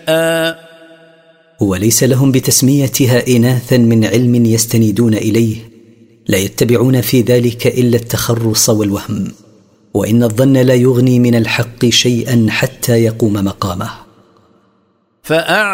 وليس لهم بتسميتها إناثا من علم يستندون إليه، لا يتبعون في ذلك إلا التخرص والوهم، وإن الظن لا يغني من الحق شيئا حتى يقوم مقامه.